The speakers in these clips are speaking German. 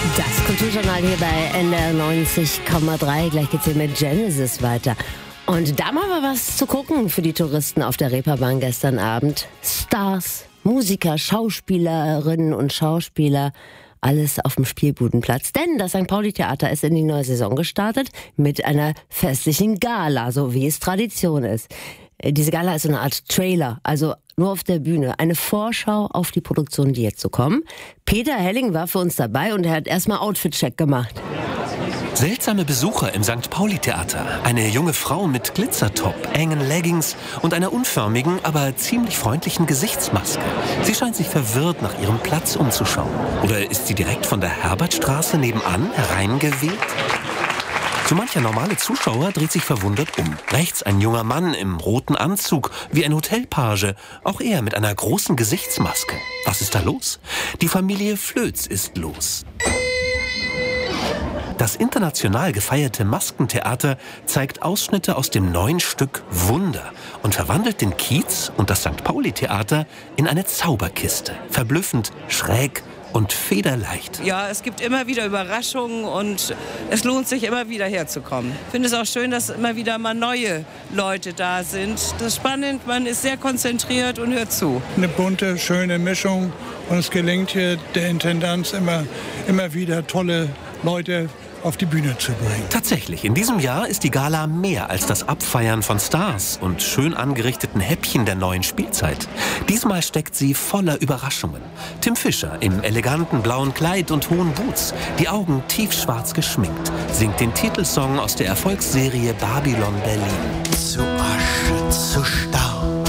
Das Kulturjournal hier bei NDR 90,3. Gleich geht's hier mit Genesis weiter. Und da machen wir was zu gucken für die Touristen auf der Reeperbahn gestern Abend. Stars, Musiker, Schauspielerinnen und Schauspieler, alles auf dem Spielbudenplatz. Denn das St. Pauli-Theater ist in die neue Saison gestartet mit einer festlichen Gala, so wie es Tradition ist. Diese Gala ist so eine Art Trailer, also nur auf der Bühne. Eine Vorschau auf die Produktion, die jetzt so kommen. Peter Helling war für uns dabei und er hat erstmal Outfit-Check gemacht. Seltsame Besucher im St. Pauli-Theater. Eine junge Frau mit Glitzertop, engen Leggings und einer unförmigen, aber ziemlich freundlichen Gesichtsmaske. Sie scheint sich verwirrt nach ihrem Platz umzuschauen. Oder ist sie direkt von der Herbertstraße nebenan hereingeweht? So mancher normale Zuschauer dreht sich verwundert um. Rechts ein junger Mann im roten Anzug, wie ein Hotelpage. Auch er mit einer großen Gesichtsmaske. Was ist da los? Die Familie Flöz ist los. Das international gefeierte Maskentheater zeigt Ausschnitte aus dem neuen Stück Wunder und verwandelt den Kiez und das St. Pauli-Theater in eine Zauberkiste. Verblüffend, schräg und federleicht. Ja, es gibt immer wieder Überraschungen und es lohnt sich immer wieder herzukommen. Ich finde es auch schön, dass immer wieder mal neue Leute da sind. Das ist spannend, man ist sehr konzentriert und hört zu. Eine bunte, schöne Mischung und es gelingt hier der Intendanz immer wieder tolle Leute auf die Bühne zu bringen. Tatsächlich, in diesem Jahr ist die Gala mehr als das Abfeiern von Stars und schön angerichteten Häppchen der neuen Spielzeit. Diesmal steckt sie voller Überraschungen. Tim Fischer im eleganten blauen Kleid und hohen Boots, die Augen tiefschwarz geschminkt, singt den Titelsong aus der Erfolgsserie Babylon Berlin. Zu Asche, zu Staub,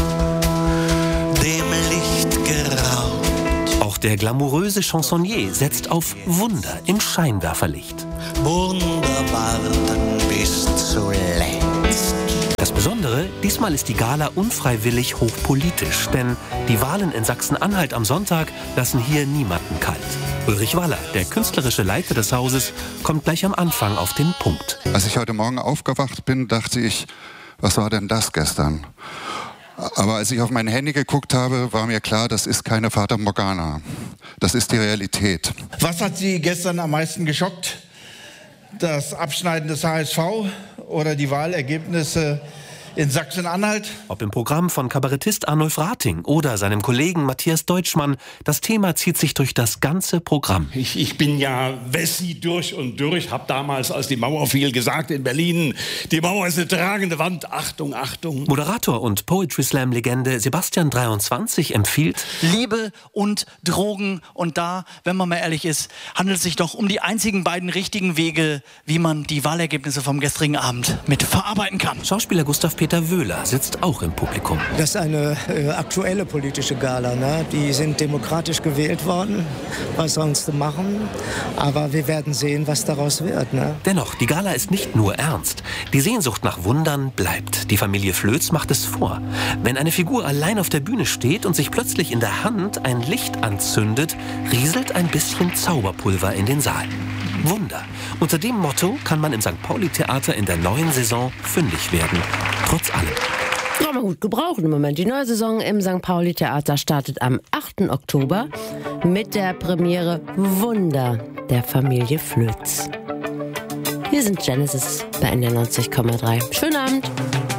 dem Licht geraubt. Auch der glamouröse Chansonnier setzt auf Wunder im Scheinwerferlicht. Wunder warten bis zuletzt. Das Besondere, diesmal ist die Gala unfreiwillig hochpolitisch, denn die Wahlen in Sachsen-Anhalt am Sonntag lassen hier niemanden kalt. Ulrich Waller, der künstlerische Leiter des Hauses, kommt gleich am Anfang auf den Punkt. Als ich heute Morgen aufgewacht bin, dachte ich, was war denn das gestern? Aber als ich auf mein Handy geguckt habe, war mir klar, das ist keine Fata Morgana. Das ist die Realität. Was hat Sie gestern am meisten geschockt? Das Abschneiden des HSV oder die Wahlergebnisse in Sachsen-Anhalt? Ob im Programm von Kabarettist Arnulf Rating oder seinem Kollegen Matthias Deutschmann, das Thema zieht sich durch das ganze Programm. Ich bin ja Wessi durch und durch, habe damals, als die Mauer fiel, gesagt in Berlin, die Mauer ist eine tragende Wand, Achtung, Achtung. Moderator und Poetry Slam-Legende Sebastian 23 empfiehlt Liebe und Drogen. Und da, wenn man mal ehrlich ist, handelt es sich doch um die einzigen beiden richtigen Wege, wie man die Wahlergebnisse vom gestrigen Abend mit verarbeiten kann. Schauspieler Gustav Peter Wöhler sitzt auch im Publikum. Das ist eine aktuelle politische Gala. Ne? Die sind demokratisch gewählt worden. Was sonst zu machen? Aber wir werden sehen, was daraus wird. Ne? Dennoch, die Gala ist nicht nur ernst. Die Sehnsucht nach Wundern bleibt. Die Familie Flöz macht es vor. Wenn eine Figur allein auf der Bühne steht und sich plötzlich in der Hand ein Licht anzündet, rieselt ein bisschen Zauberpulver in den Saal. Wunder. Unter dem Motto kann man im St. Pauli-Theater in der neuen Saison fündig werden. Trotz allem. Kann man gut gebrauchen im Moment. Die neue Saison im St. Pauli-Theater startet am 8. Oktober mit der Premiere Wunder der Familie Flöz. Wir sind Genesis bei NDR 90,3. Schönen Abend.